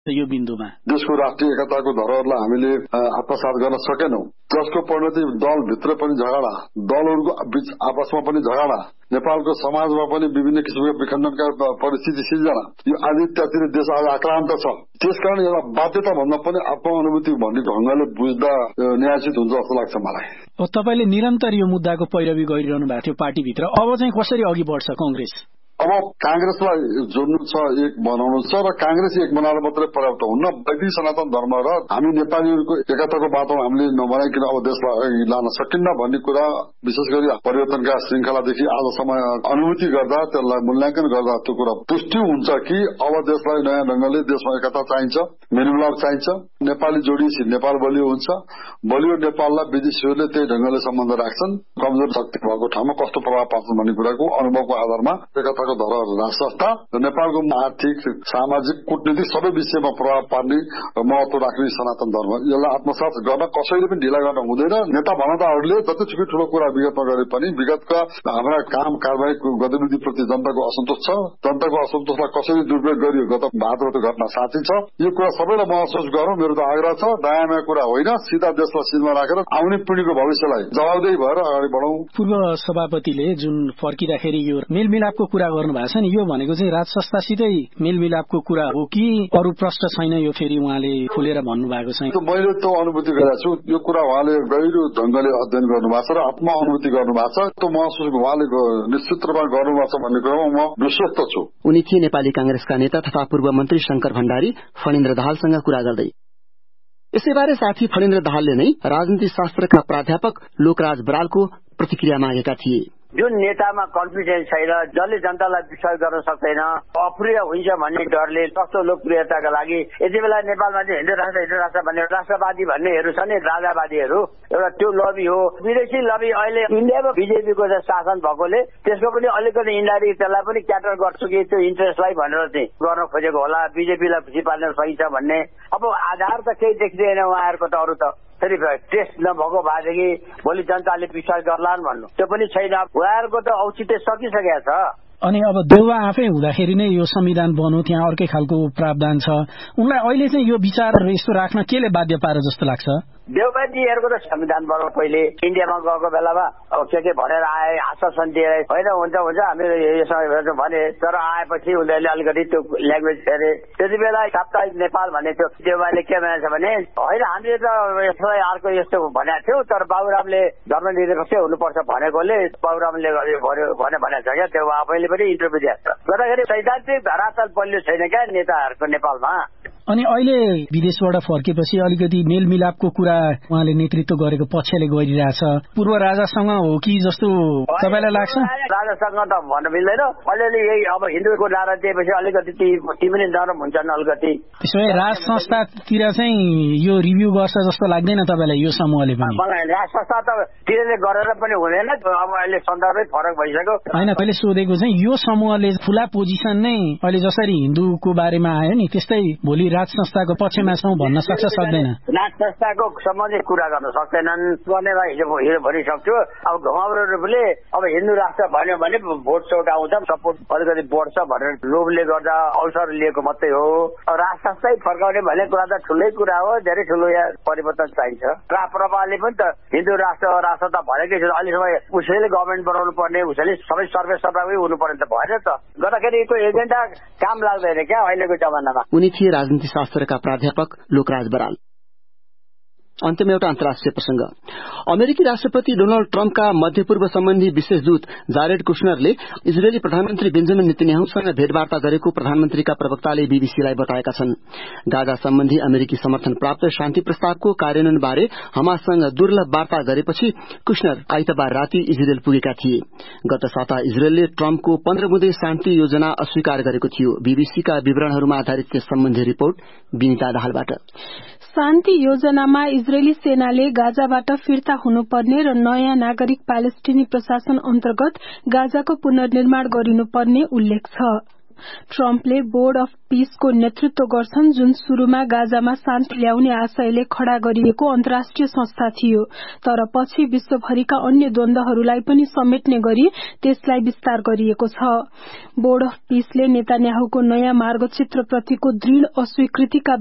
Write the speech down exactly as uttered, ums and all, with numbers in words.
यो बिन्दुमा देशको राष्ट्रिय एकताको धरोहरलाई हामीले आत्मसात गर्न सकेनौं, जसको परिणति दलभित्र पनि झगडा, दलहरूको बीच आपसमा पनि झगडा, नेपालको समाजमा पनि विभिन्न किसिमका विखण्डनका परिस्थिति सिर्जना, यो आदित्यतिर देश आज आक्रान्त छ। त्यसकारण एउटा बाध्यता भन्दा पनि आत्मानुभूति भन्ने ढंगले बुझ्दा न्यायोचित हुन्छ जस्तो लाग्छ मलाई। तपाईले निरन्तर यो मुद्दाको पैरवी गरिरहनु भएको थियो पार्टीभित्र, अब चाहिँ कसरी अघि बढ्छ कांग्रेस? अब कांग्रेसलाई जोड्नु छ, एक बनाउनु छ र कांग्रेस एक बनाएर मात्रै पर्याप्त हुन्न। वैदिक सनातन धर्म र हामी नेपालीहरूको एकताको वातावरण हामीले नबनाइकन अब देशलाई अघि लान सकिन्न भन्ने कुरा विशेष गरी परिवर्तनका श्रृंखलादेखि आजसम्म अनुभूति गर्दा, त्यसलाई मूल्याङ्कन गर्दा त्यो कुरा पुष्टि हुन्छ कि अब देशलाई नयाँ ढंगले देशमा एकता चाहिन्छ, मेलमिलाप चाहिन्छ। नेपाली जोडिएपछि नेपाल बलियो हुन्छ। बलियो नेपाललाई विदेशीहरूले त्यही ढंगले सम्बन्ध राख्छन्। कमजोर शक्ति भएको ठाउँमा कस्तो प्रभाव पार्छ भन्ने कुराको अनुभवको आधारमा एकताको धरोहर राष्ट्र संस्था नेपालको आर्थिक, सामाजिक, कूटनीतिक सबै विषयमा प्रभाव पार्ने महत्व राख्ने सनातन धर्म, यसलाई आत्मसात गर्न कसैले पनि ढिला गर्न हुँदैन। नेता भनताहरूले जतिसुकै ठूलो कुरा विगतमा गरे पनि विगतका हाम्रा काम कारबाही गतिविधिप्रति जनताको असन्तोष छ। जनताको असन्तोषलाई कसरी दुरुपयोग गरियो गत भाद्रको घटना साँच्चै छ। यो कुरा सबैलाई महसुस गरौं। मेरो त आग्रह छ, नयाँ कुरा होइन, सीधा देशलाई सिधमा राखेर आउने पिढ़ीको भविष्यलाई जवाबदेही भएर अगाडि बढौं। पूर्व सभापतिले जुन फर्किँदाखेरि यो मेलमिलापको कुरा गर्नु भएको छ नि, यो भनेको चाहिँ राज संस्थासितै मेलमिलापको कुरा हो कि अरू प्रश्न छैन? यो फेरि उहाँले खोलेर भन्नु भएको छ। मैले त अनुभूति गरेको छु, यो कुरा उहाँले गहिरो ढंगले अध्ययन गर्नु भएको छ र आत्मा अनुभूति गर्नु भएको छ। त्यो महसुस उहाँले निश्चित रूपमा गर्नुभएको छ भन्ने कुरामा म विश्वस्त छु। उनी थिए नेपाली कांग्रेसका नेता तथा पूर्व मन्त्री शंकर भण्डारी फणेन्द्र दाहालसँग कुरा गर्दै। यसैबारे साथी फणेन्द्र दाहालले नै राजनीति शास्त्रका प्राध्यापक लोकराज बरालको प्रतिक्रिया मागेका थिए। जुन नेतामा कन्फिडेन्स छैन, जसले जनतालाई विश्वास गर्न सक्दैन, अप्रिय हुन्छ भन्ने डरले कस्तो लोकप्रियताका लागि यति बेला नेपालमा चाहिँ हिन्दू राष्ट्र हिन्दू राष्ट्र भन्ने राष्ट्रवादी भन्नेहरू छ नि, राजावादीहरू, एउटा त्यो लबी हो। विदेशी लबी अहिले इन्डियामा बिजेपीको शासन भएकोले त्यसको पनि अलिकति इन्डाइरेक्ट त्यसलाई पनि क्याटर गर्छु कि त्यो इन्ट्रेस्टलाई भनेर चाहिँ गर्न खोजेको होला, बिजेपीलाई खुसी पार्न सकिन्छ भन्ने। अब आधार त केही देखिँदैन उहाँहरूको त, अरू त फेरि टेस्ट नभएको भएदेखि भोलि जनताले विश्वास गर्लान् भन्नु त्यो पनि छैन। उहाँहरूको त औचित्य सकिसकेको छ। अनि अब देउवा आफै हुँदाखेरि नै यो संविधान बन्यो, त्यहाँ अर्कै खालको प्रावधान छ। उनलाई अहिले चाहिँ यो विचार यस्तो राख्न केले बाध्य पारे जस्तो लाग्छ? देउबाजीहरूको त संविधान बन्यो पहिले इन्डियामा गएको बेलामा अब के के भनेर आए, आश्वासन दिए, होइन हुन्छ हुन्छ हामी यसो भने, तर आएपछि उनीहरूले अलिकति त्यो ल्याङ्ग्वेज फेरे। त्यति बेला साप्ताहिक नेपाल भन्ने थियो, देउबाले के भनेको छ भने होइन हामीले त यसलाई अर्को यस्तो भनेको थियौँ, तर बाबुरामले धर्मनिरपेक्ष हुनुपर्छ भनेकोले बाबुरामले भन्यो भने भनेको छ क्या। देउबा आफैले पनि इन्टरभ्यू दिएको छ। गर्दाखेरि सैद्धान्तिक धरातल बलियो छैन क्या नेताहरूको नेपालमा। अनि अहिले विदेशबाट फर्केपछि अलिकति मेलमिलापको कुरा उहाँले नेतृत्व गरेको पक्षले गरिरहेछ। पूर्व राजासँग हो कि जस्तो तपाईँलाई लाग्छ? राजासँग त भन्न मिल्दैन, अलिअलि यही अब हिन्दूको नारा दिएपछि अलिकति ती पनि नरम हुन्छन् अलिकति। त्यसो भए राज संस्थातिर चाहिँ यो रिभ्यू गर्छ जस्तो लाग्दैन तपाईँलाई यो समूहले पनि? मलाई राज संस्था त तिरले गरेर पनि हुँदैन, अब अहिले सन्दर्भै फरक भइसक्यो। होइन, मैले सोधेको चाहिँ यो समूहले खुला पोजिसन नै अहिले जसरी हिन्दूको बारेमा आयो नि त्यस्तै भोलि राज संस्थाको पक्षमा छौं भन्न सक्छ सक्दैन? राज संस्थाको सम्बन्धित कुरा गर्न सक्दैनन् गर्नेलाई हिजो हिजो भनिसक्छु। अब घुमाउरोले अब हिन्दू राष्ट्र भन्यो भने भोट चौट आउँछ, सपोर्ट अलिकति बढ्छ भनेर लोभले गर्दा अवसर लिएको मात्रै हो। अब राज संस्थै फर्काउने भन्ने कुरा त ठुलै कुरा हो, धेरै ठुलो यहाँ परिवर्तन चाहिन्छ। राप्रपाले पनि त हिन्दू राष्ट्र राष्ट्र त भनेकै छ, अहिलेसम्म उसैले गभर्मेन्ट बनाउनु पर्ने, उसैले सबै सर्वे सर्वे हुनु पर्ने त भएन त। गर्दाखेरि को एजेन्डा काम लाग्दैन क्या अहिलेको जमानामा। उनी थिए राजनीति शास्त्रका प्राध्यापक लोकराज बराल। अन्त्यमा एउटा अन्तर्राष्ट्रिय प्रसंग। अमेरिकी राष्ट्रपति डोनाल्ड ट्रम्पका मध्यपूर्व सम्बन्धी विशेष दूत जारेड कुशनरले इजरायली प्रधानमन्त्री बेन्जामिन नेतन्याहुसँग भेटवार्ता गरेको प्रधानमन्त्रीका प्रवक्ताले बीबीसीलाई बताएका छन्। गाजा सम्बन्धी अमेरिकी समर्थन प्राप्त शान्ति प्रस्तावको कार्यान्वयन बारे हमाससँग दुर्लभ वार्ता गरेपछि कुशनर आइतबार राति इजरायल पुगेका थिए। गत साता इजरायलले ट्रम्पको पन्ध्र बुँदे शान्ति योजना अस्वीकार गरेको थियो। बीबीसीका विवरणहरूमा आधारित यस सम्बन्धी रिपोर्ट विनिता दाहालबाट। शान्ति योजनामा इजरायली सेनाले गाजाबाट फिर्ता हुनुपर्ने र नयाँ नागरिक प्यालेस्टिनी प्रशासन अन्तर्गत गाजाको पुनर्निर्माण गरिनुपर्ने उल्लेख छ। ट्रम्पले बोर्ड अफ पीसको नेतृत्व गर्छन्, जुन शुरूमा गाजामा शान्ति ल्याउने आशयले खड़ा गरिएको अन्तर्राष्ट्रिय संस्था थियो, तर पछि विश्वभरिका अन्य द्वन्द्वहरूलाई पनि समेट्ने गरी त्यसलाई विस्तार गरिएको छ। बोर्ड अफ पीसले नेतान्याहुको नयाँ मार्गचित्रप्रतिको दृढ़ अस्वीकृतिका